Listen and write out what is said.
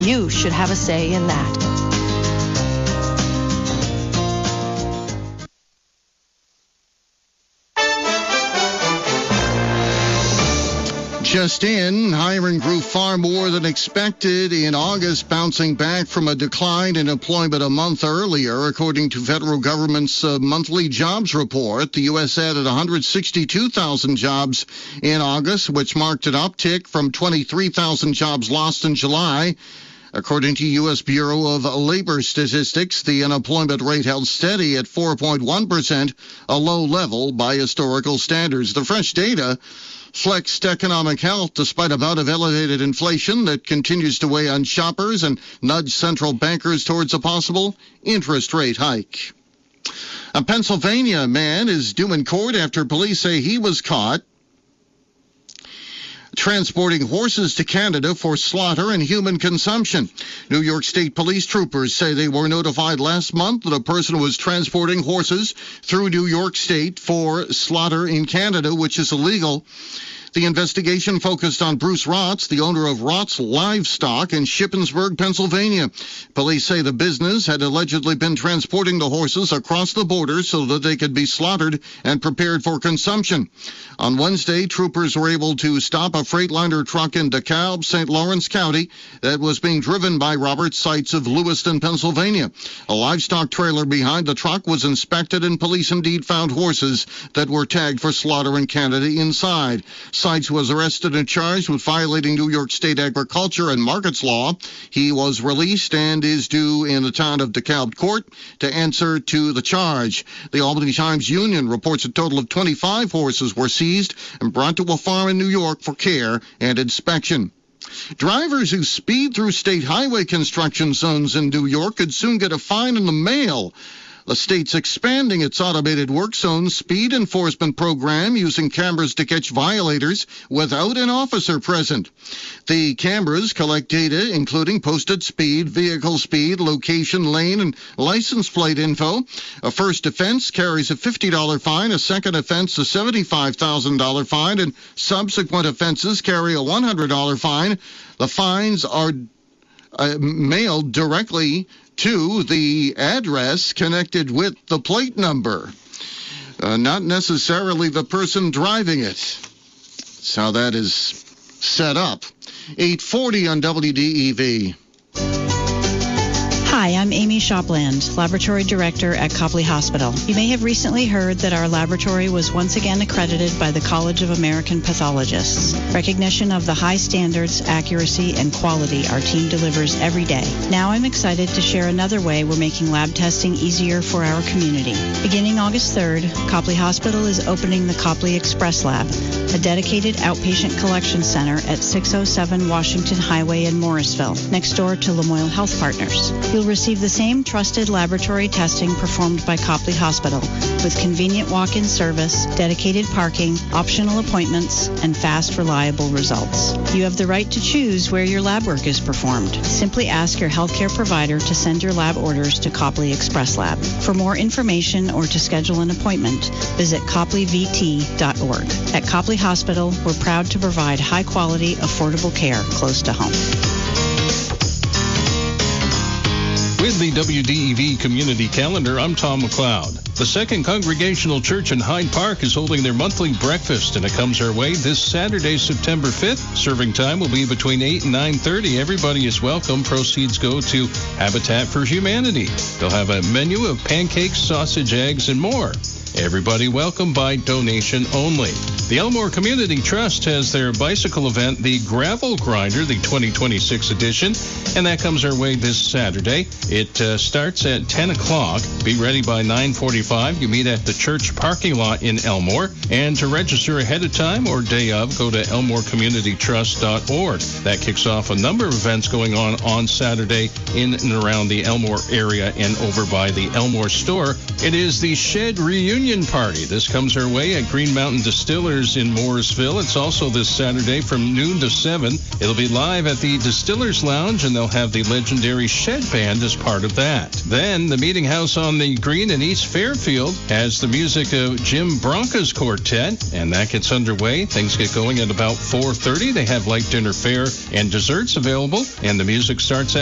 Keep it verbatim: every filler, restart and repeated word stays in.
You should have a say in that. Just in, hiring grew far more than expected in August, bouncing back from a decline in employment a month earlier. According to federal government's uh, monthly jobs report, the U S added one hundred sixty-two thousand jobs in August, which marked an uptick from twenty-three thousand jobs lost in July. According to U S Bureau of Labor Statistics, the unemployment rate held steady at four point one percent, a low level by historical standards. The fresh data flexed economic health despite a bout of elevated inflation that continues to weigh on shoppers and nudge central bankers towards a possible interest rate hike. A Pennsylvania man is due in court after police say he was caught transporting horses to Canada for slaughter and human consumption. New York State police troopers say they were notified last month that a person was transporting horses through New York State for slaughter in Canada, which is illegal. The investigation focused on Bruce Rotz, the owner of Rotz Livestock in Shippensburg, Pennsylvania. Police say the business had allegedly been transporting the horses across the border so that they could be slaughtered and prepared for consumption. On Wednesday, troopers were able to stop a Freightliner truck in DeKalb, Saint Lawrence County that was being driven by Robert Seitz of Lewiston, Pennsylvania. A livestock trailer behind the truck was inspected, and police indeed found horses that were tagged for slaughter in Canada inside. Seitz was arrested and charged with violating New York State agriculture and markets law. He was released and is due in the town of DeKalb court to answer to the charge. The Albany Times-Union reports a total of twenty-five horses were seized and brought to a farm in New York for care and inspection. Drivers who speed through state highway construction zones in New York could soon get a fine in the mail. The state's expanding its automated work zone speed enforcement program using cameras to catch violators without an officer present. The cameras collect data including posted speed, vehicle speed, location, lane, and license plate info. A first offense carries a fifty dollars fine, a second offense a seventy-five thousand dollars fine, and subsequent offenses carry a one hundred dollars fine. The fines are uh, mailed directly to the address connected with the plate number, uh, not necessarily the person driving it. That's how that is set up. eight forty on W D E V. Hi, I'm Amy Shopland, Laboratory Director at Copley Hospital. You may have recently heard that our laboratory was once again accredited by the College of American Pathologists. Recognition of the high standards, accuracy, and quality our team delivers every day. Now I'm excited to share another way we're making lab testing easier for our community. Beginning August third, Copley Hospital is opening the Copley Express Lab, a dedicated outpatient collection center at six oh seven Washington Highway in Morrisville, next door to Lamoille Health Partners. You'll receive the same trusted laboratory testing performed by Copley Hospital with convenient walk-in service, dedicated parking, optional appointments, and fast, reliable results. You have the right to choose where your lab work is performed. Simply ask your healthcare provider to send your lab orders to Copley Express Lab. For more information or to schedule an appointment, visit copley v t dot org. At Copley Hospital, we're proud to provide high-quality, affordable care close to home. With the W D E V Community Calendar, I'm Tom McLeod. The Second Congregational Church in Hyde Park is holding their monthly breakfast, and it comes our way this Saturday, September fifth. Serving time will be between eight and nine thirty. Everybody is welcome. Proceeds go to Habitat for Humanity. They'll have a menu of pancakes, sausage, eggs, and more. Everybody welcome by donation only. The Elmore Community Trust has their bicycle event, the Gravel Grinder, the twenty twenty-six edition, and that comes our way this Saturday. It uh, starts at ten o'clock. Be ready by nine forty-five. You meet at the church parking lot in Elmore. And to register ahead of time or day of, go to elmore community trust dot org. That kicks off a number of events going on on Saturday in and around the Elmore area and over by the Elmore store. It is the Shed Reunion Reunion Party. This comes our way at Green Mountain Distillers in Mooresville. It's also this Saturday from noon to seven. It'll be live at the Distillers Lounge, and they'll have the legendary Shed Band as part of that. Then the Meeting House on the Green in East Fairfield has the music of Jim Bronca's Quartet, and that gets underway. Things get going at about four thirty. They have light dinner fare and desserts available, and the music starts at